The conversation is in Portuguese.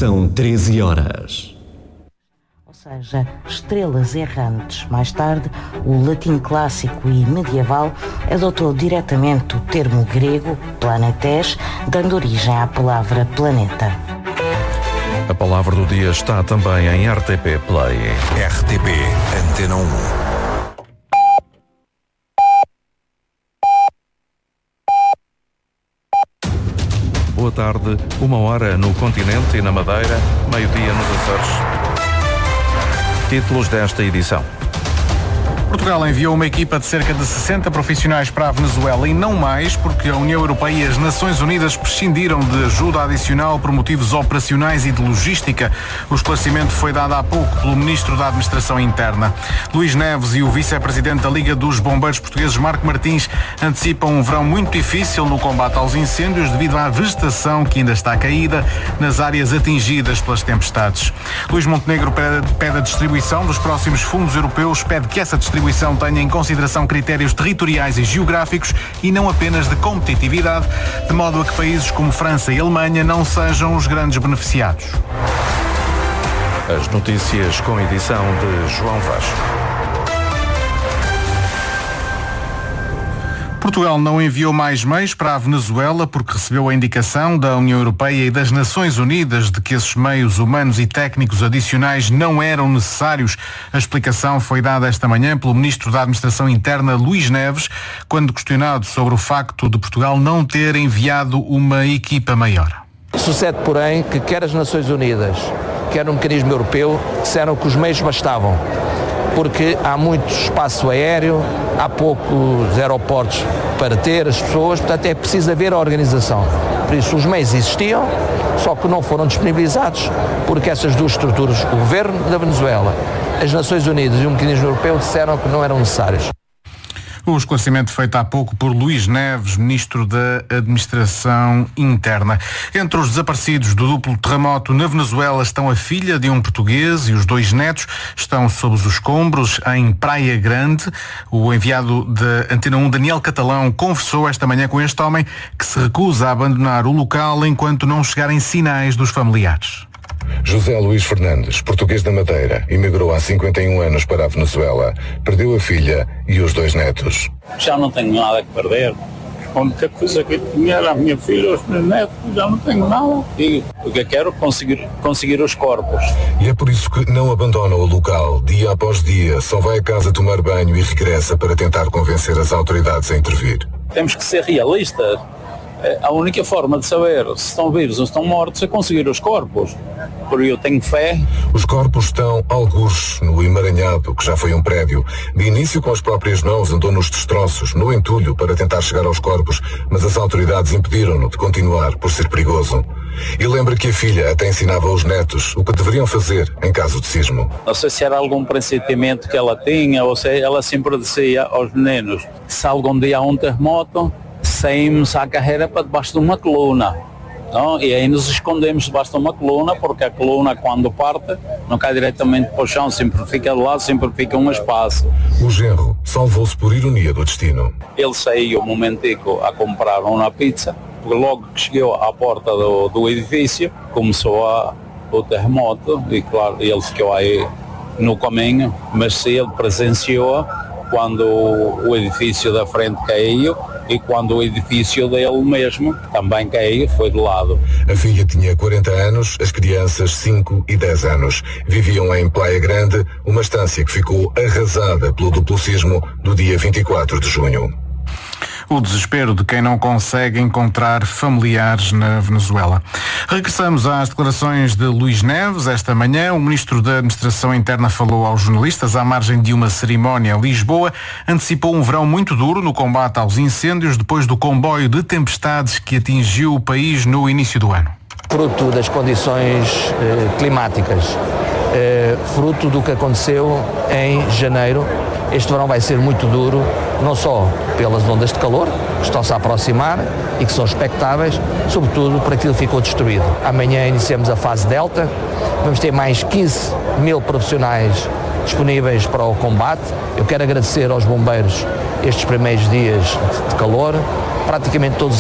São 13 horas. Ou seja, estrelas errantes. Mais tarde, o latim clássico e medieval adotou diretamente o termo grego, planetes, dando origem à palavra planeta. A palavra do dia está também em RTP Play. RTP Antena 1. Boa tarde, 1h no continente e na Madeira, meio-dia nos Açores. Títulos desta edição. Portugal enviou uma equipa de cerca de 60 profissionais para a Venezuela e não mais, porque a União Europeia e as Nações Unidas prescindiram de ajuda adicional por motivos operacionais e de logística. O esclarecimento foi dado há pouco pelo Ministro da Administração Interna. Luís Neves e o Vice-Presidente da Liga dos Bombeiros Portugueses, Marco Martins, antecipam um verão muito difícil no combate aos incêndios devido à vegetação que ainda está caída nas áreas atingidas pelas tempestades. Luís Montenegro pede a distribuição dos próximos fundos europeus, pede que essa distribuição tenha em consideração critérios territoriais e geográficos e não apenas de competitividade, de modo a que países como França e Alemanha não sejam os grandes beneficiados. As notícias com edição de João Vasco. Portugal não enviou mais meios para a Venezuela porque recebeu a indicação da União Europeia e das Nações Unidas de que esses meios humanos e técnicos adicionais não eram necessários. A explicação foi dada esta manhã pelo Ministro da Administração Interna, Luís Neves, quando questionado sobre o facto de Portugal não ter enviado uma equipa maior. Sucede, porém, que quer as Nações Unidas, quer o mecanismo europeu, disseram que os meios bastavam, porque há muito espaço aéreo, há poucos aeroportos para ter as pessoas, portanto é preciso haver a organização. Por isso os meios existiam, só que não foram disponibilizados, porque essas duas estruturas, o Governo da Venezuela, as Nações Unidas e o mecanismo europeu, disseram que não eram necessários. O esclarecimento feito há pouco por Luís Neves, Ministro da Administração Interna. Entre os desaparecidos do duplo terremoto na Venezuela estão a filha de um português e os dois netos. Estão sob os escombros em Praia Grande. O enviado da Antena 1, Daniel Catalão, conversou esta manhã com este homem que se recusa a abandonar o local enquanto não chegarem sinais dos familiares. José Luís Fernandes, português da Madeira, emigrou há 51 anos para a Venezuela. Perdeu a filha e os dois netos. Já não tenho nada que perder. A única coisa que tinha era a minha filha e os meus netos. Já não tenho nada. E o que eu quero é conseguir os corpos. E é por isso que não abandona o local. Dia após dia, só vai a casa tomar banho e regressa para tentar convencer as autoridades a intervir. Temos que ser realistas. A única forma de saber se estão vivos ou estão mortos é conseguir os corpos. Por eu tenho fé. Os corpos estão algures no emaranhado, que já foi um prédio. De início, com as próprias mãos, andou nos destroços, no entulho, para tentar chegar aos corpos, mas as autoridades impediram-no de continuar, por ser perigoso. E lembra que a filha até ensinava aos netos o que deveriam fazer em caso de sismo. Não sei se era algum pressentimento que ela tinha, ou se ela sempre dizia aos meninos, se algum dia há um terremoto, saímos à carreira para debaixo de uma coluna, não? E aí nos escondemos debaixo de uma coluna, porque a coluna, quando parte, não cai diretamente para o chão, sempre fica de lado, sempre fica um espaço. O genro salvou-se por ironia do destino. Ele saiu um momentico a comprar uma pizza, porque logo que chegou à porta do edifício, começou o terremoto, e claro, ele ficou aí no caminho, mas se ele presenciou quando o edifício da frente caiu, e quando o edifício dele mesmo também caiu, foi de lado. A filha tinha 40 anos, as crianças 5 e 10 anos. Viviam em Praia Grande, uma estância que ficou arrasada pelo duplo sismo do dia 24 de junho. O desespero de quem não consegue encontrar familiares na Venezuela. Regressamos às declarações de Luís Neves. Esta manhã, o Ministro da Administração Interna falou aos jornalistas à margem de uma cerimónia em Lisboa. Antecipou um verão muito duro no combate aos incêndios depois do comboio de tempestades que atingiu o país no início do ano. Fruto das condições climáticas, fruto do que aconteceu em janeiro, este verão vai ser muito duro, não só pelas ondas de calor, que estão-se a aproximar e que são expectáveis, sobretudo por aquilo que ficou destruído. Amanhã iniciamos a fase Delta, vamos ter mais 15 mil profissionais disponíveis para o combate. Eu quero agradecer aos bombeiros estes primeiros dias de calor, praticamente todos